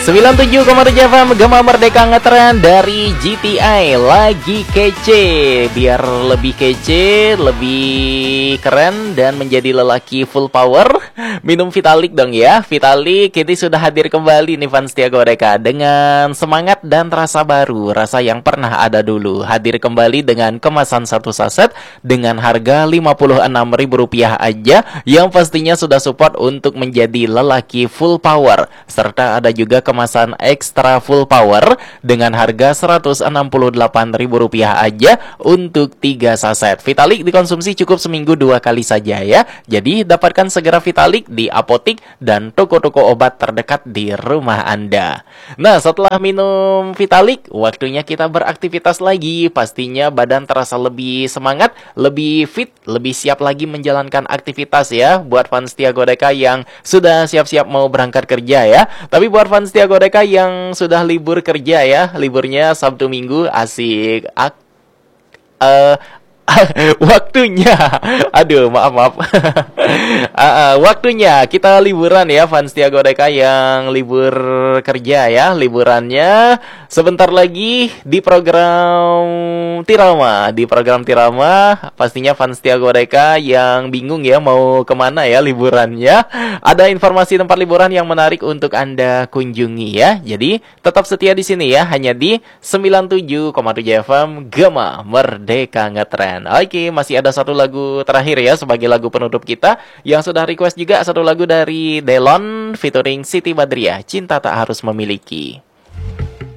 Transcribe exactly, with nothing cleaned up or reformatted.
sembilan puluh tujuh koma tujuh F M Gema Merdeka ngetren dari G T I. Lagi kece, biar lebih kece, lebih keren dan menjadi lelaki full power, minum Vitalik dong ya. Vitalik ini sudah hadir kembali nih fans Setia Godeka dengan semangat dan rasa baru, rasa yang pernah ada dulu. Hadir kembali dengan kemasan satu saset dengan harga lima puluh enam ribu rupiah aja, yang pastinya sudah support untuk menjadi lelaki full power. Serta ada juga kemasan ekstra full power dengan harga seratus enam puluh delapan ribu rupiah aja untuk tiga saset. Vitalik dikonsumsi cukup seminggu dua kali saja ya. Jadi dapatkan segera Vitalik di apotik dan toko-toko obat terdekat di rumah Anda. Nah, setelah minum Vitalik, waktunya kita beraktivitas lagi. Pastinya badan terasa lebih semangat, lebih fit, lebih siap lagi menjalankan aktivitas ya. Buat fans Setia Godeka yang sudah siap-siap mau berangkat kerja ya. Tapi buat fans Setia Godeka yang sudah libur kerja ya, liburnya Sabtu Minggu, asik. Ak uh, waktunya, aduh maaf maaf, uh, uh, waktunya kita liburan ya fans Setia Godeka yang libur kerja ya. Liburannya sebentar lagi di program Tirama, di program Tirama. Pastinya fans Setia Godeka yang bingung ya mau kemana ya liburannya, ada informasi tempat liburan yang menarik untuk Anda kunjungi ya. Jadi tetap setia di sini ya, hanya di sembilan puluh tujuh koma tujuh F M Gema Merdeka Ngetren. Oke, masih ada satu lagu terakhir ya sebagai lagu penutup kita, yang sudah request juga satu lagu dari Delon featuring Siti Badriah, Cinta Tak Harus Memiliki.